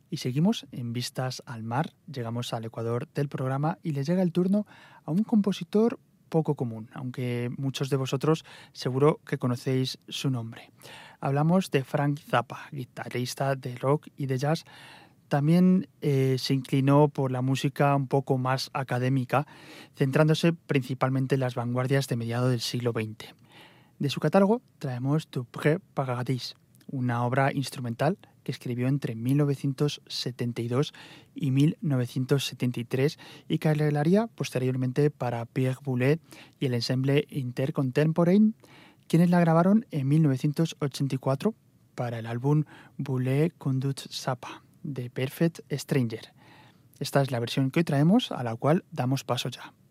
Y seguimos en Vistas al Mar, llegamos al ecuador del programa y les llega el turno a un compositor poco común, aunque muchos de vosotros seguro que conocéis su nombre. Hablamos de Frank Zappa, guitarrista de rock y de jazz. También se inclinó por la música un poco más académica, centrándose principalmente en las vanguardias de mediados del siglo XX. De su catálogo traemos Tu Pré Paradis, una obra instrumental que escribió entre 1972 y 1973 y que arreglaría posteriormente para Pierre Boulez y el ensemble Intercontemporain, quienes la grabaron en 1984 para el álbum Boulez Conduct Zappa, de Perfect Stranger. Esta es la versión que hoy traemos, a la cual damos paso ya.